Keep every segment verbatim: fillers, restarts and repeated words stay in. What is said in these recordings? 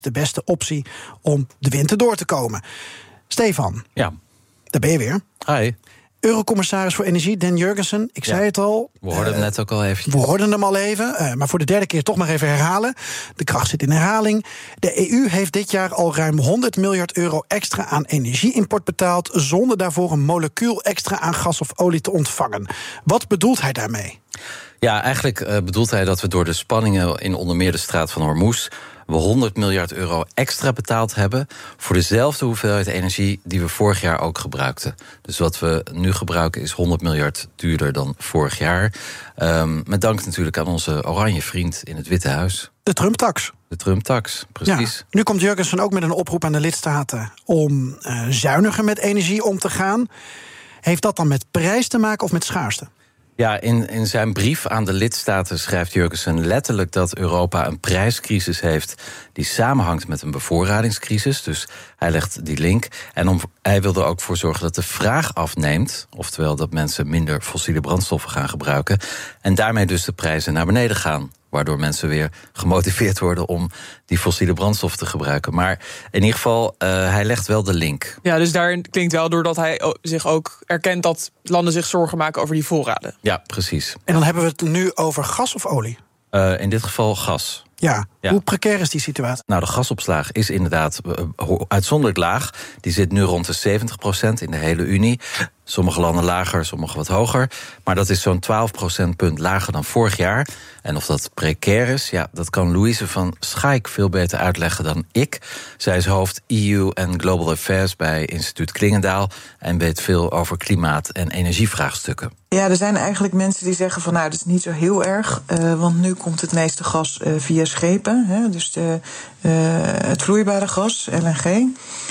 de beste optie om de winter door te komen. Stefan, ja. Daar ben je weer. Hi. Eurocommissaris voor Energie, Dan Jurgensen. Ik ja. zei het al. We hoorden hem net ook al even. We hoorden hem al even, uh, maar voor de derde keer toch maar even herhalen. De kracht zit in herhaling. De E U heeft dit jaar al ruim honderd miljard euro extra aan energieimport betaald, zonder daarvoor een molecuul extra aan gas of olie te ontvangen. Wat bedoelt hij daarmee? Ja, eigenlijk uh, bedoelt hij dat we door de spanningen in onder meer de straat van Hormuz we honderd miljard euro extra betaald hebben voor dezelfde hoeveelheid energie die we vorig jaar ook gebruikten. Dus wat we nu gebruiken is honderd miljard duurder dan vorig jaar. Um, met dank natuurlijk aan onze oranje vriend in het Witte Huis. De Trump-tax. De Trump-tax, precies. Ja, nu komt Jurgensen ook met een oproep aan de lidstaten om uh, zuiniger met energie om te gaan. Heeft dat dan met prijs te maken of met schaarste? Ja, in, in zijn brief aan de lidstaten schrijft Jurgensen letterlijk dat Europa een prijscrisis heeft die samenhangt met een bevoorradingscrisis. Dus hij legt die link. En om, hij wil er ook voor zorgen dat de vraag afneemt, oftewel dat mensen minder fossiele brandstoffen gaan gebruiken en daarmee dus de prijzen naar beneden gaan, waardoor mensen weer gemotiveerd worden om die fossiele brandstof te gebruiken. Maar in ieder geval, uh, hij legt wel de link. Ja, dus daar klinkt wel doordat hij zich ook erkent dat landen zich zorgen maken over die voorraden. Ja, precies. En dan hebben we het nu over gas of olie? Uh, in dit geval gas. Ja. Ja. Hoe precair is die situatie? Nou, de gasopslag is inderdaad uh, uitzonderlijk laag. Die zit nu rond de zeventig procent in de hele Unie. Sommige landen lager, sommige wat hoger. Maar dat is zo'n twaalf procentpunt lager dan vorig jaar. En of dat precair is, ja, dat kan Louise van Schaik veel beter uitleggen dan ik. Zij is hoofd E U en Global Affairs bij instituut Klingendaal en weet veel over klimaat- en energievraagstukken. Ja, er zijn eigenlijk mensen die zeggen van nou, dat is niet zo heel erg, uh, want nu komt het meeste gas uh, via schepen, hè, dus de, uh, het vloeibare gas, L N G.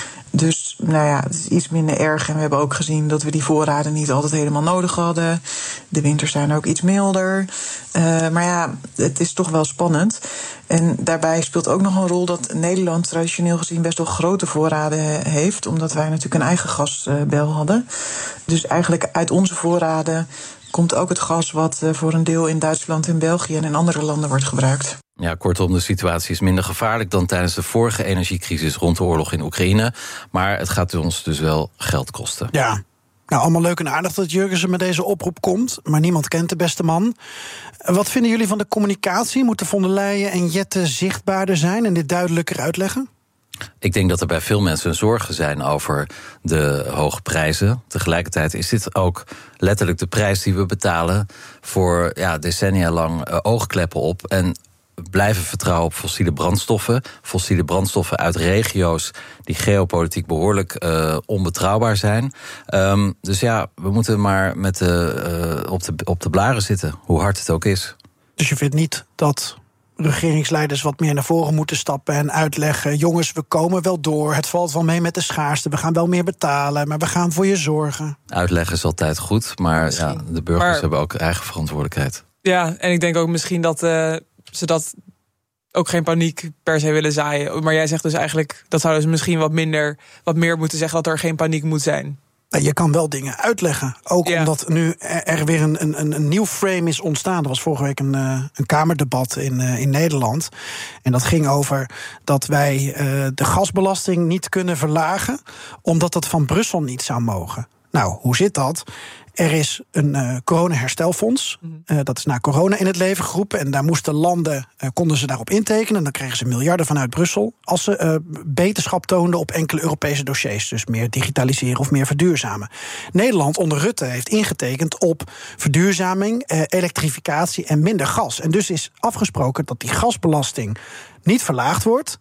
Dus nou ja, het is iets minder erg. En we hebben ook gezien dat we die voorraden niet altijd helemaal nodig hadden. De winters zijn ook iets milder. Uh, maar ja, het is toch wel spannend. En daarbij speelt ook nog een rol dat Nederland traditioneel gezien best wel grote voorraden heeft, omdat wij natuurlijk een eigen gasbel hadden. Dus eigenlijk uit onze voorraden komt ook het gas wat voor een deel in Duitsland en België en in andere landen wordt gebruikt. Ja, kortom, de situatie is minder gevaarlijk dan tijdens de vorige energiecrisis rond de oorlog in Oekraïne. Maar het gaat ons dus wel geld kosten. Ja, nou, allemaal leuk en aardig dat Jurgensen met deze oproep komt, maar niemand kent de beste man. Wat vinden jullie van de communicatie? Moeten von der Leyen en Jette zichtbaarder zijn en dit duidelijker uitleggen? Ik denk dat er bij veel mensen zorgen zijn over de hoge prijzen. Tegelijkertijd is dit ook letterlijk de prijs die we betalen voor ja, decennia lang uh, oogkleppen op en blijven vertrouwen op fossiele brandstoffen. Fossiele brandstoffen uit regio's die geopolitiek behoorlijk uh, onbetrouwbaar zijn. Um, dus ja, we moeten maar met de, uh, op, de, op de blaren zitten, hoe hard het ook is. Dus je vindt niet dat regeringsleiders wat meer naar voren moeten stappen en uitleggen, jongens, we komen wel door, het valt wel mee met de schaarste, we gaan wel meer betalen, maar we gaan voor je zorgen. Uitleggen is altijd goed, maar ja, de burgers maar hebben ook eigen verantwoordelijkheid. Ja, en ik denk ook misschien dat uh, ze dat ook geen paniek per se willen zaaien. Maar jij zegt dus eigenlijk, dat zouden ze misschien wat minder, wat meer moeten zeggen, dat er geen paniek moet zijn. Je kan wel dingen uitleggen. Ook ja. omdat nu er weer een, een, een nieuw frame is ontstaan. Er was vorige week een, een Kamerdebat in, in Nederland. En dat ging over dat wij uh, de gasbelasting niet kunnen verlagen, omdat dat van Brussel niet zou mogen. Nou, hoe zit dat? Er is een uh, corona-herstelfonds. Uh, dat is na corona in het leven geroepen. En daar moesten landen, uh, konden ze daarop intekenen. En dan kregen ze miljarden vanuit Brussel, als ze uh, beterschap toonden op enkele Europese dossiers. Dus meer digitaliseren of meer verduurzamen. Nederland onder Rutte heeft ingetekend op verduurzaming, uh, elektrificatie en minder gas. En dus is afgesproken dat die gasbelasting niet verlaagd wordt,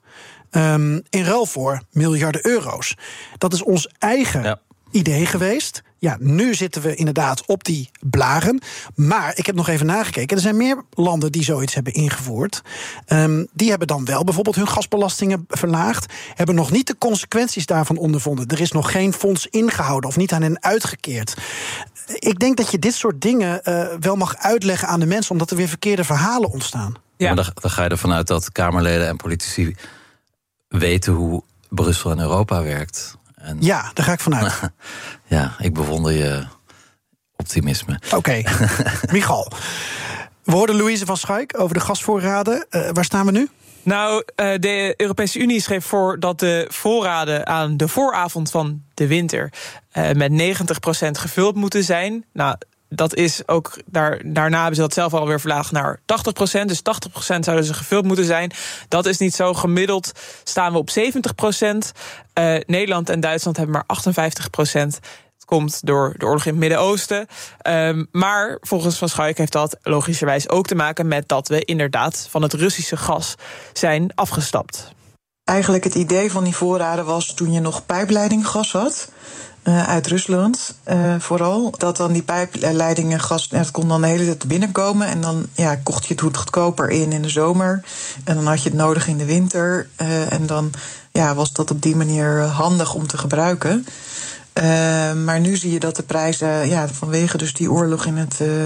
Um, in ruil voor miljarden euro's. Dat is ons eigen ja. idee geweest. Ja, nu zitten we inderdaad op die blaren. Maar ik heb nog even nagekeken. Er zijn meer landen die zoiets hebben ingevoerd. Um, die hebben dan wel bijvoorbeeld hun gasbelastingen verlaagd. Hebben nog niet de consequenties daarvan ondervonden. Er is nog geen fonds ingehouden of niet aan hen uitgekeerd. Ik denk dat je dit soort dingen uh, wel mag uitleggen aan de mensen, omdat er weer verkeerde verhalen ontstaan. Ja, maar dan, dan ga je ervan uit dat Kamerleden en politici weten hoe Brussel en Europa werkt. En ja, daar ga ik vanuit. Ja, ik bewonder je optimisme. Oké, okay. Michal. We hoorden Louise van Schaik over de gasvoorraden. Uh, waar staan we nu? Nou, de Europese Unie schreef voor dat de voorraden aan de vooravond van de winter met negentig procent gevuld moeten zijn. Nou, dat is ook, daar, daarna hebben ze dat zelf alweer verlaagd naar tachtig procent. Dus tachtig procent zouden ze gevuld moeten zijn. Dat is niet zo. Gemiddeld staan we op zeventig procent. Uh, Nederland en Duitsland hebben maar achtenvijftig procent. Komt door de oorlog in het Midden-Oosten. Um, maar volgens Van Schaik heeft dat logischerwijs ook te maken met dat we inderdaad van het Russische gas zijn afgestapt. Eigenlijk het idee van die voorraden was toen je nog pijpleidinggas had. Uh, uit Rusland uh, vooral. Dat dan die pijpleidingen gas, het kon dan de hele tijd binnenkomen. En dan ja, kocht je het goed goedkoper in in de zomer. En dan had je het nodig in de winter. Uh, en dan ja, was dat op die manier handig om te gebruiken. Uh, maar nu zie je dat de prijzen, ja, vanwege dus die oorlog in, het, uh,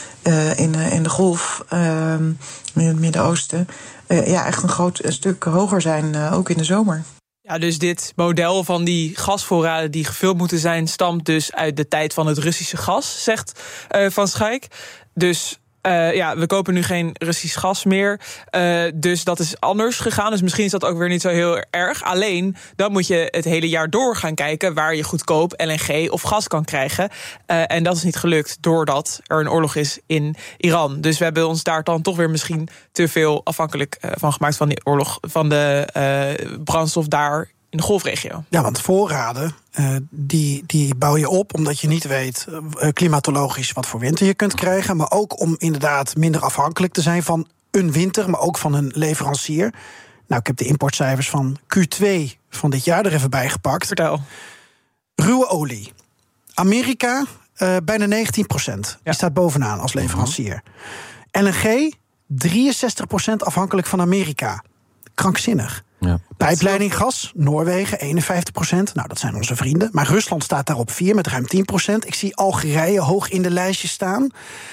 uh, in, uh, in de Golf, uh, in het Midden-Oosten, uh, ja, echt een groot een stuk hoger zijn, uh, ook in de zomer. Ja, dus dit model van die gasvoorraden die gevuld moeten zijn, stamt dus uit de tijd van het Russische gas, zegt uh, Van Schaik. Dus Uh, ja, we kopen nu geen Russisch gas meer. Uh, dus dat is anders gegaan. Dus misschien is dat ook weer niet zo heel erg. Alleen, dan moet je het hele jaar door gaan kijken waar je goedkoop L N G of gas kan krijgen. Uh, en dat is niet gelukt doordat er een oorlog is in Iran. Dus we hebben ons daar dan toch weer misschien te veel afhankelijk uh, van gemaakt van die oorlog, van de uh, brandstof daar in de golfregio. Ja, want voorraden, uh, die, die bouw je op omdat je niet weet uh, klimatologisch wat voor winter je kunt krijgen. Maar ook om inderdaad minder afhankelijk te zijn van een winter, maar ook van een leverancier. Nou, ik heb de importcijfers van Q twee van dit jaar er even bij gepakt. Vertel. Ruwe olie. Amerika, uh, bijna negentien procent. Ja. Die staat bovenaan als leverancier. L N G, drieënzestig procent afhankelijk van Amerika. Krankzinnig. Ja. Pijpleidinggas, Noorwegen, eenenvijftig procent. Nou, dat zijn onze vrienden. Maar Rusland staat daar op vier met ruim tien procent. Ik zie Algerije hoog in de lijstje staan.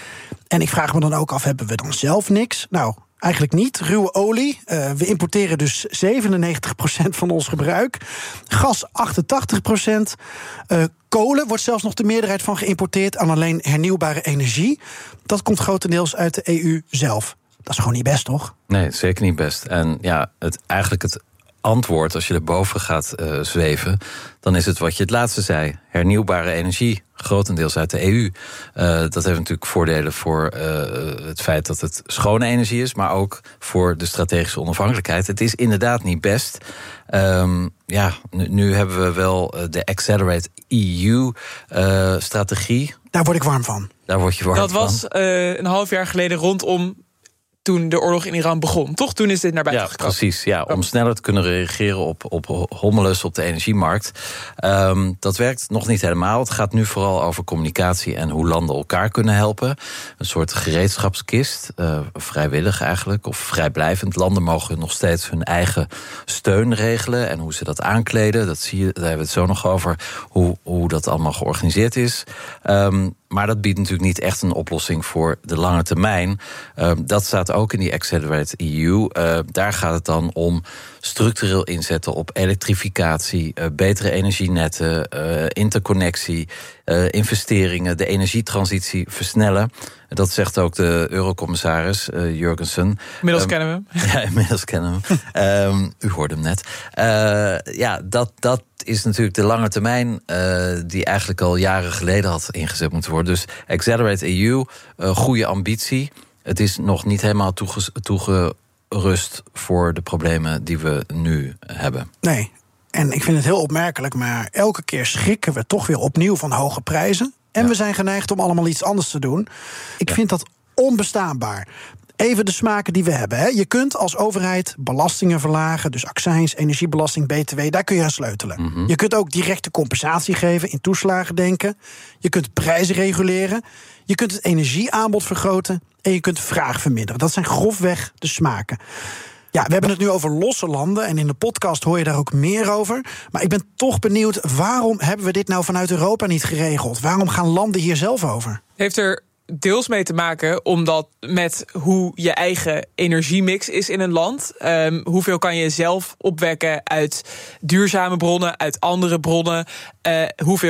En ik vraag me dan ook af, hebben we dan zelf niks? Nou, eigenlijk niet. Ruwe olie. Uh, we importeren dus zevenennegentig procent van ons gebruik. Gas, achtentachtig procent. Uh, kolen wordt zelfs nog de meerderheid van geïmporteerd aan alleen hernieuwbare energie. Dat komt grotendeels uit de E U zelf. Dat is gewoon niet best, toch? Nee, zeker niet best. En ja, het, eigenlijk het antwoord, als je erboven gaat uh, zweven, dan is het wat je het laatste zei. Hernieuwbare energie, grotendeels uit de E U. Uh, dat heeft natuurlijk voordelen voor uh, het feit dat het schone energie is, maar ook voor de strategische onafhankelijkheid. Het is inderdaad niet best. Um, ja, nu, nu hebben we wel de Accelerate E U-strategie. Uh, Daar word ik warm van. Daar word je warm dat van. Dat was uh, een half jaar geleden rondom toen de oorlog in Iran begon. Toch? Toen is dit naar buiten ja, gekomen. Precies, ja, om sneller te kunnen reageren op, op hommeles op de energiemarkt. Um, dat werkt nog niet helemaal. Het gaat nu vooral over communicatie en hoe landen elkaar kunnen helpen. Een soort gereedschapskist, uh, vrijwillig eigenlijk, of vrijblijvend. Landen mogen nog steeds hun eigen steun regelen en hoe ze dat aankleden. Dat zie je, daar hebben we het zo nog over, hoe, hoe dat allemaal georganiseerd is. Um, Maar dat biedt natuurlijk niet echt een oplossing voor de lange termijn. Uh, dat staat ook in die Accelerate E U. Uh, daar gaat het dan om structureel inzetten op elektrificatie, uh, betere energienetten, uh, interconnectie, uh, investeringen, de energietransitie versnellen. Dat zegt ook de eurocommissaris uh, Jurgensen. Inmiddels um, kennen we hem. Ja, inmiddels kennen we hem. um, u hoorde hem net. Uh, ja, dat, dat is natuurlijk de lange termijn uh, die eigenlijk al jaren geleden had ingezet moeten worden. Dus Accelerate E U, uh, goede ambitie. Het is nog niet helemaal toege, toegerust voor de problemen die we nu hebben. Nee, en ik vind het heel opmerkelijk, maar elke keer schrikken we toch weer opnieuw van hoge prijzen. En ja. we zijn geneigd om allemaal iets anders te doen. Ik ja. vind dat onbestaanbaar. Even de smaken die we hebben. Hè. Je kunt als overheid belastingen verlagen, dus accijns, energiebelasting, B T W, daar kun je aan sleutelen. Mm-hmm. Je kunt ook directe compensatie geven, in toeslagen denken. Je kunt prijzen reguleren. Je kunt het energieaanbod vergroten en je kunt vraag verminderen. Dat zijn grofweg de smaken. Ja, we hebben het nu over losse landen en in de podcast hoor je daar ook meer over. Maar ik ben toch benieuwd, waarom hebben we dit nou vanuit Europa niet geregeld? Waarom gaan landen hier zelf over? Heeft er deels mee te maken omdat met hoe je eigen energiemix is in een land. Um, hoeveel kan je zelf opwekken uit duurzame bronnen, uit andere bronnen? Uh, hoeveel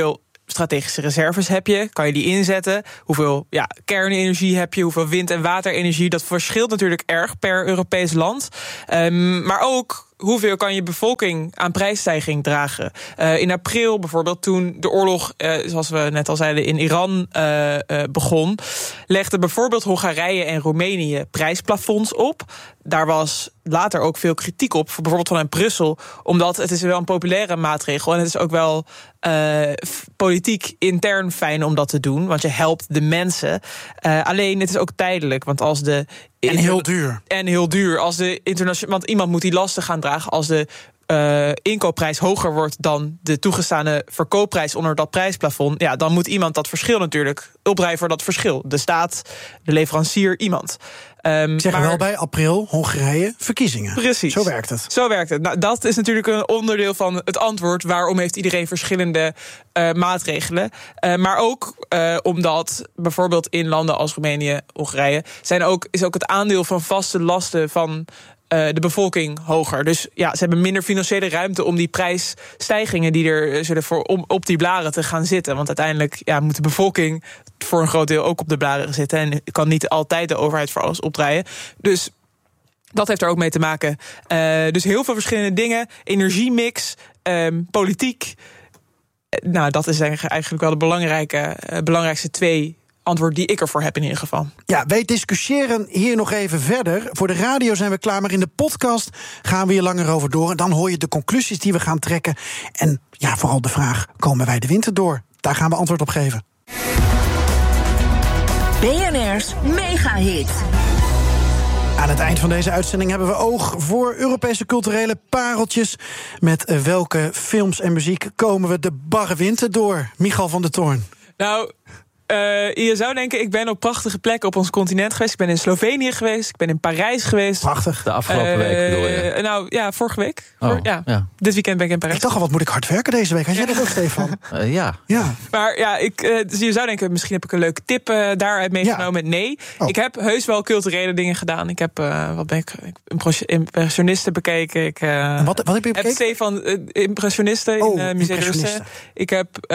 strategische reserves heb je? Kan je die inzetten? Hoeveel ja, kernenergie heb je? Hoeveel wind- en waterenergie? Dat verschilt natuurlijk erg per Europees land. Um, maar ook hoeveel kan je bevolking aan prijsstijging dragen? Uh, in april bijvoorbeeld, toen de oorlog, uh, zoals we net al zeiden, in Iran uh, uh, begon, legden bijvoorbeeld Hongarije en Roemenië prijsplafonds op. Daar was later ook veel kritiek op, bijvoorbeeld vanuit Brussel, omdat het is wel een populaire maatregel en het is ook wel uh, politiek intern fijn om dat te doen, want je helpt de mensen. Uh, alleen het is ook tijdelijk, want als de en heel duur. En heel duur. Als de internationale, want iemand moet die lasten gaan dragen als de Uh, inkoopprijs hoger wordt dan de toegestane verkoopprijs onder dat prijsplafond, ja, dan moet iemand dat verschil natuurlijk opbrengen voor dat verschil. De staat, de leverancier, iemand. Um, Zeggen maar, wel bij april, Hongarije, verkiezingen. Precies. Zo werkt het. Zo werkt het. Nou, dat is natuurlijk een onderdeel van het antwoord. Waarom heeft iedereen verschillende uh, maatregelen? Uh, maar ook uh, omdat bijvoorbeeld in landen als Roemenië, Hongarije, zijn ook, is ook het aandeel van vaste lasten van Uh, de bevolking hoger. Dus ja, ze hebben minder financiële ruimte om die prijsstijgingen die er zullen voor om op die blaren te gaan zitten. Want uiteindelijk ja, moet de bevolking voor een groot deel ook op de blaren zitten en kan niet altijd de overheid voor alles opdraaien. Dus dat heeft er ook mee te maken. Uh, dus heel veel verschillende dingen. Energiemix, um, politiek. Uh, nou, dat is eigenlijk wel de belangrijke, uh, belangrijkste twee antwoord die ik ervoor heb in ieder geval. Ja, wij discussiëren hier nog even verder. Voor de radio zijn we klaar, maar in de podcast gaan we hier langer over door. En dan hoor je de conclusies die we gaan trekken. En ja, vooral de vraag, komen wij de winter door? Daar gaan we antwoord op geven. B N R's Megahit. Aan het eind van deze uitzending hebben we oog voor Europese culturele pareltjes. Met welke films en muziek komen we de barre winter door? Michal van der Toorn. Nou, Uh, je zou denken, ik ben op prachtige plekken op ons continent geweest. Ik ben in Slovenië geweest, ik ben in Parijs geweest. Prachtig. De afgelopen uh, week bedoel je? Nou ja, vorige week. Oh, Voor, ja. ja. Dit weekend ben ik in Parijs. Ik dacht al, wat moet ik hard werken deze week? Had jij dat ook, Stefan? Uh, ja. ja. Maar ja, ik, uh, dus je zou denken, misschien heb ik een leuke tip uh, daaruit meegenomen. Ja. Nee, oh. Ik heb heus wel culturele dingen gedaan. Ik heb, uh, wat ben ik, impressionisten bekeken. Ik, uh, wat, wat heb je bekeken? Heb Stefan, uh, impressionisten oh, in uh, Musée de Russie. Ik heb uh,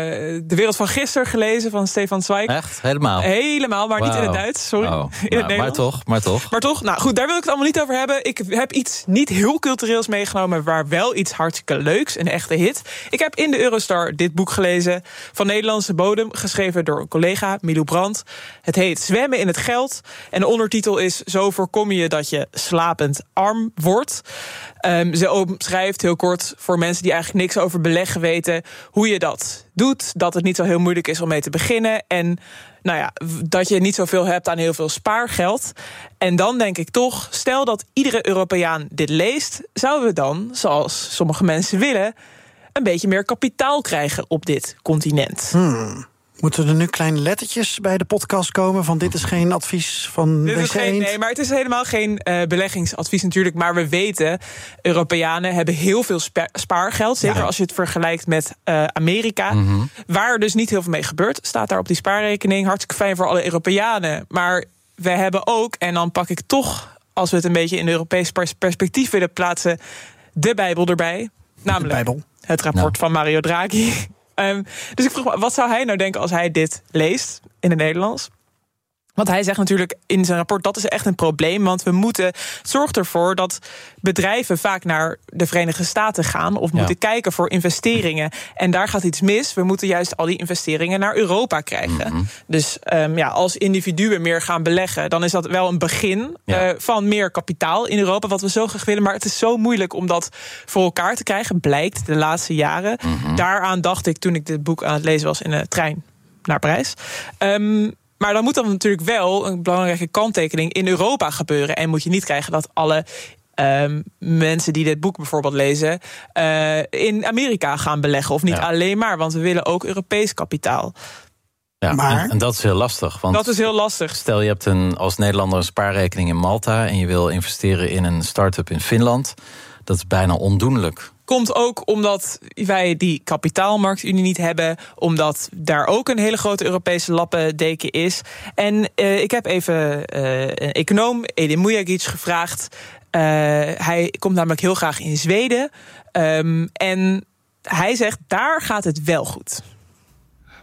De Wereld van Gisteren gelezen van Stefan Zweig. Echt? Helemaal? Helemaal, maar wow. niet in het Duits, sorry. Oh. In nou, het Nederlands. Maar toch, maar toch. Maar toch, nou goed, daar wil ik het allemaal niet over hebben. Ik heb iets niet heel cultureels meegenomen, maar wel iets hartstikke leuks, een echte hit. Ik heb in de Eurostar dit boek gelezen, van Nederlandse bodem, geschreven door een collega, Milou Brandt. Het heet Zwemmen in het geld. En de ondertitel is: Zo voorkom je dat je slapend arm wordt. Um, ze omschrijft heel kort voor mensen die eigenlijk niks over beleggen weten, hoe je dat doet, dat het niet zo heel moeilijk is om mee te beginnen en nou ja, dat je niet zoveel hebt aan heel veel spaargeld. En dan denk ik toch, stel dat iedere Europeaan dit leest, zouden we dan, zoals sommige mensen willen, een beetje meer kapitaal krijgen op dit continent. Hmm. Moeten er nu kleine lettertjes bij de podcast komen van dit is geen advies van dit W C is geen, Eend? Nee, maar het is helemaal geen uh, beleggingsadvies natuurlijk. Maar we weten, Europeanen hebben heel veel spa- spaargeld. Zeker ja. als je het vergelijkt met uh, Amerika. Mm-hmm. Waar er dus niet heel veel mee gebeurt. Staat daar op die spaarrekening. Hartstikke fijn voor alle Europeanen. Maar we hebben ook, en dan pak ik toch, als we het een beetje in Europees perspectief willen plaatsen, de Bijbel erbij. Namelijk de Bijbel. Het rapport nou. van Mario Draghi. Um, dus ik vroeg me, wat zou hij nou denken als hij dit leest in het Nederlands? Want hij zegt natuurlijk in zijn rapport, dat is echt een probleem. Want we moeten, zorg ervoor dat bedrijven vaak naar de Verenigde Staten gaan of ja. moeten kijken voor investeringen. En daar gaat iets mis. We moeten juist al die investeringen naar Europa krijgen. Mm-hmm. Dus um, ja, als individuen meer gaan beleggen, dan is dat wel een begin ja. uh, van meer kapitaal in Europa, wat we zo graag willen. Maar het is zo moeilijk om dat voor elkaar te krijgen, blijkt de laatste jaren. Mm-hmm. Daaraan dacht ik toen ik dit boek aan het lezen was in de trein naar Parijs. Um, Maar dan moet dan natuurlijk wel een belangrijke kanttekening in Europa gebeuren. En moet je niet krijgen dat alle um, mensen die dit boek bijvoorbeeld lezen Uh, in Amerika gaan beleggen. Of niet ja. alleen maar, want we willen ook Europees kapitaal. Ja, maar en, en dat is heel lastig. Want dat is heel lastig. Stel je hebt een, als Nederlander een spaarrekening in Malta en je wil investeren in een start-up in Finland. Dat is bijna ondoenlijk. Komt ook omdat wij die kapitaalmarktunie niet hebben, omdat daar ook een hele grote Europese lappendeken is. En uh, ik heb even uh, een econoom, Edin Mujagic, gevraagd. Uh, hij komt namelijk heel graag in Zweden. Um, en hij zegt, daar gaat het wel goed.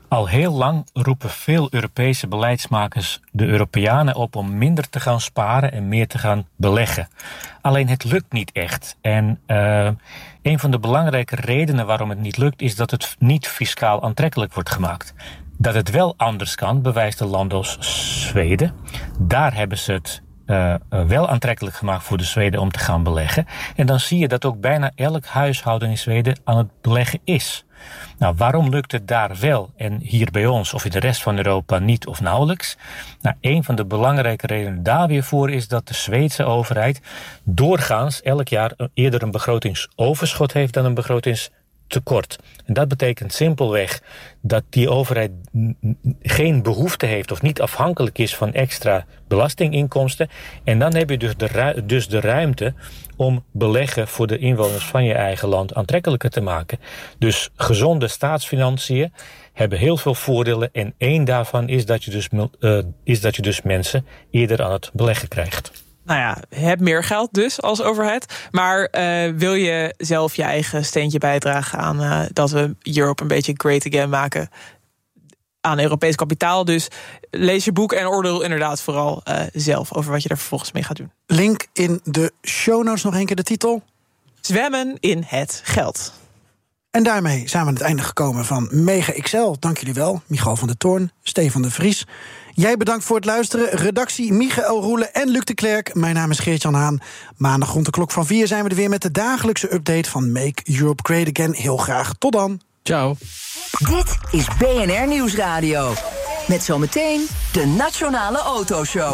Al heel lang roepen veel Europese beleidsmakers de Europeanen op om minder te gaan sparen en meer te gaan beleggen. Alleen het lukt niet echt. En uh, een van de belangrijke redenen waarom het niet lukt is dat het niet fiscaal aantrekkelijk wordt gemaakt. Dat het wel anders kan, bewijst een land als Zweden. Daar hebben ze het uh, wel aantrekkelijk gemaakt voor de Zweden om te gaan beleggen. En dan zie je dat ook bijna elk huishouden in Zweden aan het beleggen is. Nou, waarom lukt het daar wel en hier bij ons of in de rest van Europa niet of nauwelijks? Nou, een van de belangrijke redenen daar weer voor is dat de Zweedse overheid doorgaans elk jaar eerder een begrotingsoverschot heeft dan een begrotingstekort. En dat betekent simpelweg dat die overheid geen behoefte heeft of niet afhankelijk is van extra belastinginkomsten. En dan heb je dus de, ru- dus de ruimte om beleggen voor de inwoners van je eigen land aantrekkelijker te maken. Dus gezonde staatsfinanciën hebben heel veel voordelen en één daarvan is dat je dus, uh, is dat je dus mensen eerder aan het beleggen krijgt. Nou ja, heb meer geld dus als overheid. Maar uh, wil je zelf je eigen steentje bijdragen aan uh, dat we Europe een beetje great again maken aan Europees kapitaal? Dus lees je boek en oordeel inderdaad vooral uh, zelf over wat je er vervolgens mee gaat doen. Link in de show notes, nog één keer de titel. Zwemmen in het geld. En daarmee zijn we aan het einde gekomen van Mega X L. Dank jullie wel, Michal van der Toorn, Stefan de Vries. Jij bedankt voor het luisteren. Redactie Michael Roelen en Luc de Klerk. Mijn naam is Geert-Jan Haan. Maandag rond de klok van vier zijn we er weer met de dagelijkse update van Make Europe Great Again. Heel graag. Tot dan. Ciao. Dit is B N R Nieuwsradio. Met zometeen de Nationale Autoshow.